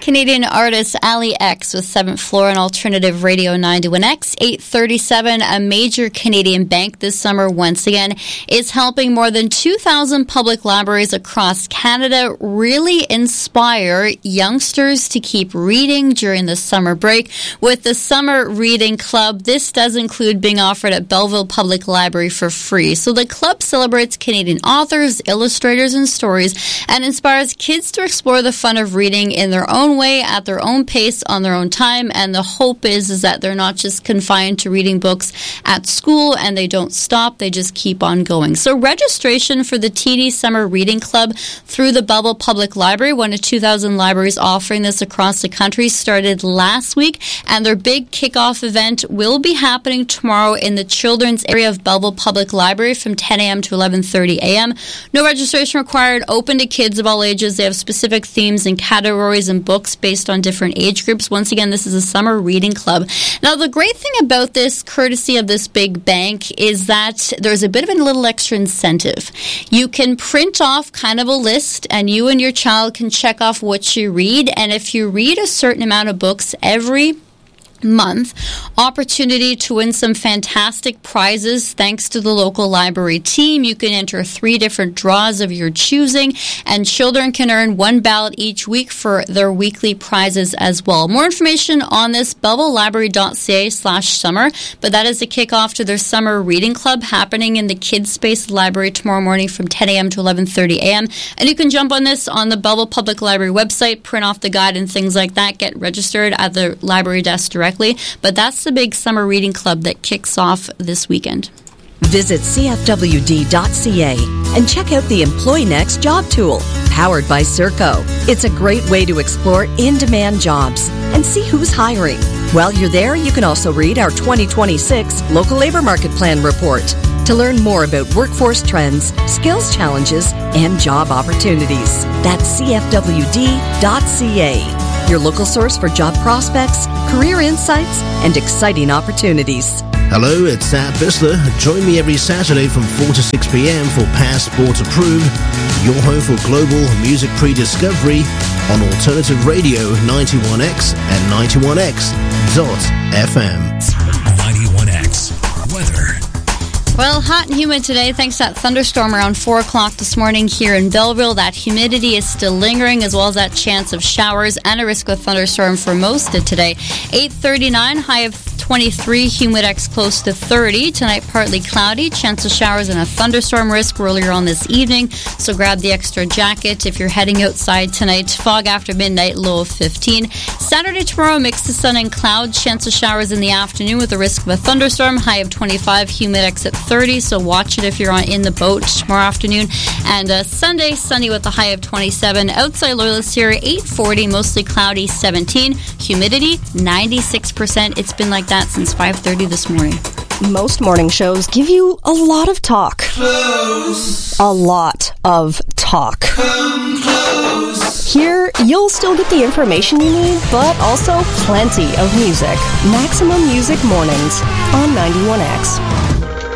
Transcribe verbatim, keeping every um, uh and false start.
Canadian artist Ali X with seventh Floor on Alternative Radio ninety-one X. eight thirty-seven, a major Canadian bank this summer once again is helping more than two thousand public libraries across Canada really inspire youngsters to keep reading during the summer break with the Summer Reading Club. This does include being offered at Belleville Public Library for free. So the club celebrates Canadian authors, illustrators, and stories and inspires kids to explore the fun of reading in their own way, at their own pace, on their own time. And the hope is, is that they're not just confined to reading books at school and they don't stop, they just keep on going. So registration for the T D Summer Reading Club through the Belleville Public Library, one of two thousand libraries offering this across the country, started last week, and their big kickoff event will be happening tomorrow in the children's area of Belleville Public Library from ten a.m. to eleven thirty a.m. No registration required, open to kids of all ages. They have specific themes and categories and books based on different age groups. Once again, this is a summer reading club. Now, the great thing about this, courtesy of this big bank, is that there's a bit of a little extra incentive. You can print off kind of a list, and you and your child can check off what you read. And if you read a certain amount of books every month, opportunity to win some fantastic prizes thanks to the local library team. You can enter three different draws of your choosing, and children can earn one ballot each week for their weekly prizes as well. More information on this, bellevillelibrary.ca slash summer, but that is the kickoff to their summer reading club happening in the Kids Space Library tomorrow morning from ten a.m. to eleven thirty a.m. And you can jump on this on the Belleville Public Library website, print off the guide and things like that, get registered at the library desk directly. But that's the big summer reading club that kicks off this weekend. Visit c f w d dot c a and check out the Employ Next job tool, powered by Serco. It's a great way to explore in-demand jobs and see who's hiring. While you're there, you can also read our twenty twenty-six Local Labour Market Plan report to learn more about workforce trends, skills challenges, and job opportunities. That's c f w d dot c a. Your local source for job prospects, career insights, and exciting opportunities. Hello, it's Zach Bisler. Join me every Saturday from four to six p.m. for Passport Approved, your home for global music pre-discovery on Alternative Radio ninety-one X and ninety-one X dot f m. ninety-one X weather. Well, hot and humid today thanks to that thunderstorm around four o'clock this morning here in Belleville. That humidity is still lingering, as well as that chance of showers and a risk of thunderstorm for most of today. eight thirty-nine, high of twenty-three, Humidex close to thirty. Tonight, partly cloudy, chance of showers and a thunderstorm risk earlier on this evening, so grab the extra jacket if you're heading outside tonight. Fog after midnight, low of fifteen. Saturday, tomorrow, mix of sun and clouds, chance of showers in the afternoon with a risk of a thunderstorm, high of twenty-five, Humidex at thirty, so watch it if you're on in the boat tomorrow afternoon. And uh, Sunday, sunny with a high of twenty-seven. Outside Loyalist here, eight forty, mostly cloudy, seventeen. Humidity, ninety-six percent. It's been like that since five thirty this morning. Most morning shows give you a lot of talk. Close. A lot of talk. Come close. Here, you'll still get the information you need, but also plenty of music. Maximum Music Mornings on ninety-one X.